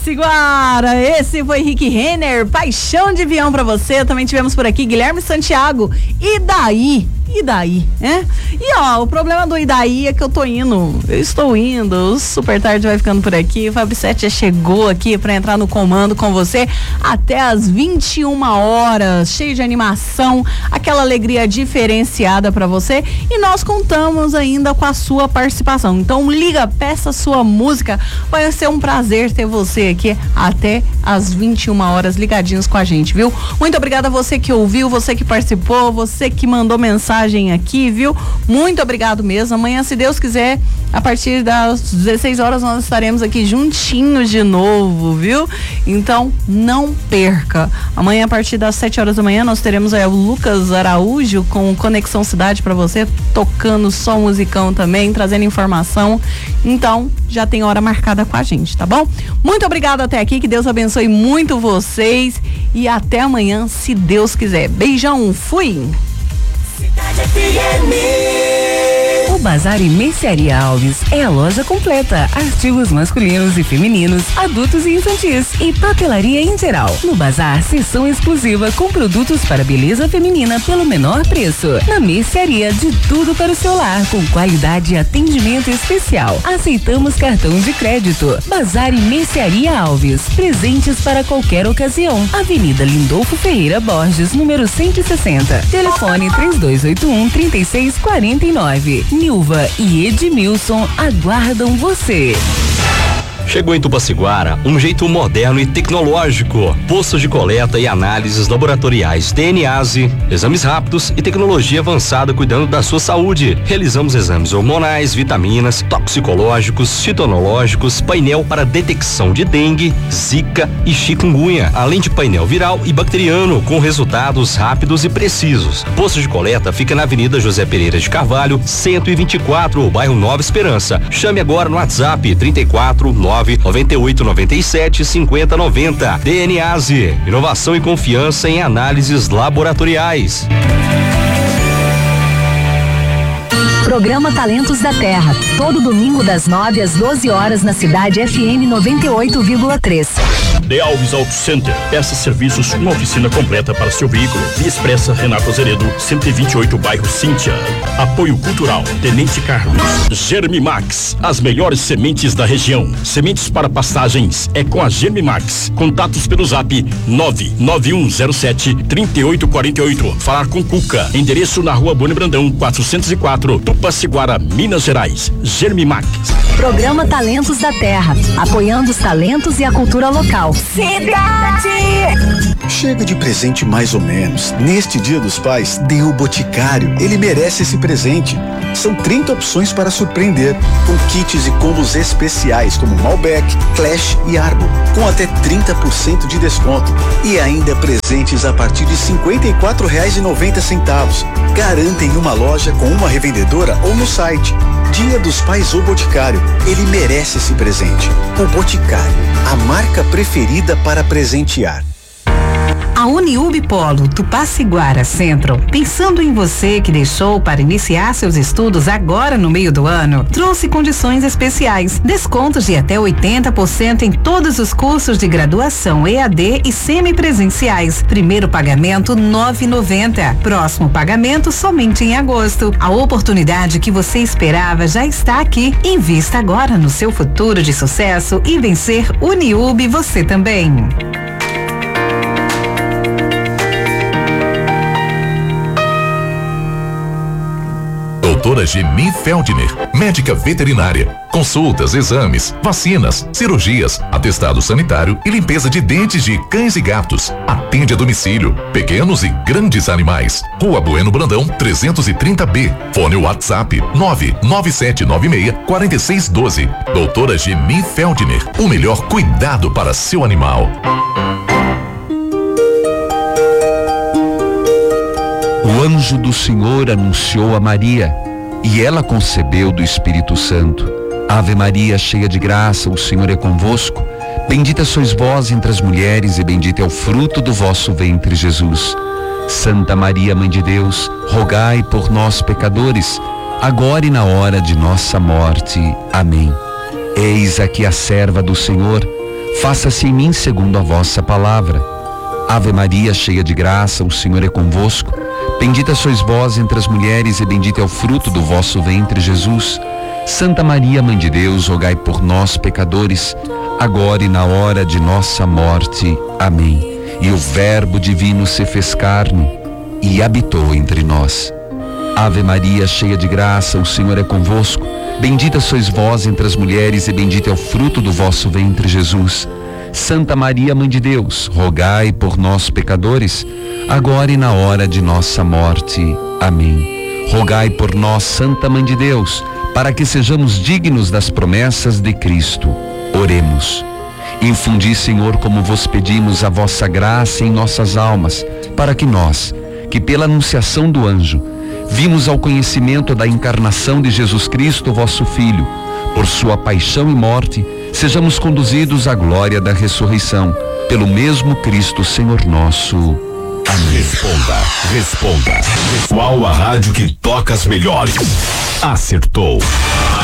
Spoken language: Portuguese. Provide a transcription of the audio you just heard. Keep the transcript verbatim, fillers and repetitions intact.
Tupassiguara, esse foi Rick Renner, Paixão de Avião pra você. Também tivemos por aqui Guilherme Santiago, E daí? E daí, né? E ó, o problema do e daí é que eu tô indo, eu estou indo, o Super Tarde vai ficando por aqui, o Fábio Sete já chegou aqui pra entrar no comando com você até as vinte e uma horas, cheio de animação, aquela alegria diferenciada pra você, e nós contamos ainda com a sua participação. Então liga, peça sua música, vai ser um prazer ter você aqui até as vinte e uma horas ligadinhos com a gente, viu? Muito obrigada a você que ouviu, você que participou, você que mandou mensagem aqui, viu? Muito obrigado mesmo. Amanhã, se Deus quiser, a partir das dezesseis horas nós estaremos aqui juntinhos de novo, viu? Então, não perca. Amanhã, a partir das sete horas da manhã, nós teremos aí o Lucas Araújo com Conexão Cidade pra você, tocando só musicão também, trazendo informação. Então, já tem hora marcada com a gente, tá bom? Muito obrigado até aqui, que Deus abençoe muito vocês e até amanhã, se Deus quiser. Beijão, fui! O Bazar e Mercearia Alves é a loja completa, artigos masculinos e femininos, adultos e infantis e papelaria em geral. No Bazar, seção exclusiva com produtos para beleza feminina pelo menor preço. Na mercearia, de tudo para o seu lar, com qualidade e atendimento especial. Aceitamos cartão de crédito. Bazar e Mercearia Alves, presentes para qualquer ocasião. Avenida Lindolfo Ferreira Borges, número cento e sessenta. Telefone três dois oito um, três seis quatro nove. Nilva e Edmilson aguardam você. Chegou em Tupassiguara um jeito moderno e tecnológico. Postos de coleta e análises laboratoriais D N A S E, exames rápidos e tecnologia avançada cuidando da sua saúde. Realizamos exames hormonais, vitaminas, toxicológicos, citonológicos, painel para detecção de dengue, zika e chikungunya, além de painel viral e bacteriano com resultados rápidos e precisos. Posto de coleta fica na Avenida José Pereira de Carvalho, cento e vinte e quatro, bairro Nova Esperança. Chame agora no WhatsApp trinta e quatro, nove nove oito nove sete, cinco zero nove zero. D N A S E, inovação e confiança em análises laboratoriais. Programa Talentos da Terra, todo domingo das nove às doze horas na cidade F M noventa e oito vírgula três. De Alves Auto Center, peças, serviços, uma oficina completa para seu veículo. Via Expressa Renato Azeredo, cento e vinte e oito, bairro Cíntia. Apoio Cultural, Tenente Carlos. Germimax, as melhores sementes da região. Sementes para pastagens é com a Germimax. Contatos pelo zap nove nove um zero sete, três oito quatro oito. Falar com Cuca. Endereço na Rua Boni Brandão, quatrocentos e quatro, Tupassiguara, Minas Gerais. Germimax. Programa Talentos da Terra, apoiando os talentos e a cultura local. Cidade! Chega de presente mais ou menos. Neste Dia dos Pais, dê o Boticário. Ele merece esse presente. São trinta opções para surpreender, com kits e combos especiais como Malbec, Clash e Arbor, com até trinta por cento de desconto. E ainda presentes a partir de cinquenta e quatro reais e noventa centavos. Garanta em uma loja com uma revendedora ou no site. Dia dos Pais O Boticário. Ele merece esse presente. O Boticário, a marca preferida para presentear. A Uniub Polo Tupassiguara Centro, pensando em você que deixou para iniciar seus estudos agora no meio do ano, trouxe condições especiais, descontos de até oitenta por cento em todos os cursos de graduação E A D e semipresenciais. Primeiro pagamento nove reais e noventa centavos. Próximo pagamento somente em agosto. A oportunidade que você esperava já está aqui. Invista agora no seu futuro de sucesso e vencer Uniub você também. Doutora Geni Feldner, médica veterinária. Consultas, exames, vacinas, cirurgias, atestado sanitário e limpeza de dentes de cães e gatos. Atende a domicílio, pequenos e grandes animais. Rua Bueno Brandão, trezentos e trinta B. Fone WhatsApp nove nove sete nove seis, quatro seis um dois. Doutora Geni Feldner, o melhor cuidado para seu animal. O anjo do Senhor anunciou a Maria, e ela concebeu do Espírito Santo. Ave Maria, cheia de graça, o Senhor é convosco. Bendita sois vós entre as mulheres, e bendito é o fruto do vosso ventre, Jesus. Santa Maria, Mãe de Deus, rogai por nós, pecadores, agora e na hora de nossa morte. Amém. Eis aqui a serva do Senhor, Faça-se em mim segundo a vossa palavra. Ave Maria, cheia de graça, o Senhor é convosco. Bendita sois vós entre as mulheres e bendito é o fruto do vosso ventre, Jesus. Santa Maria, Mãe de Deus, rogai por nós, pecadores, agora e na hora de nossa morte. Amém. E o Verbo divino se fez carne e habitou entre nós. Ave Maria, cheia de graça, o Senhor é convosco. Bendita sois vós entre as mulheres e bendito é o fruto do vosso ventre, Jesus. Santa Maria, Mãe de Deus, rogai por nós, pecadores, agora e na hora de nossa morte. Amém. Rogai por nós, Santa Mãe de Deus, para que sejamos dignos das promessas de Cristo. Oremos. Infundi, Senhor, como vos pedimos, a vossa graça em nossas almas, para que nós, que pela anunciação do anjo, vimos ao conhecimento da encarnação de Jesus Cristo, vosso Filho, por sua paixão e morte, sejamos conduzidos à glória da ressurreição, pelo mesmo Cristo, Senhor nosso. Amém. Responda, responda. Qual a rádio que toca as melhores? Acertou.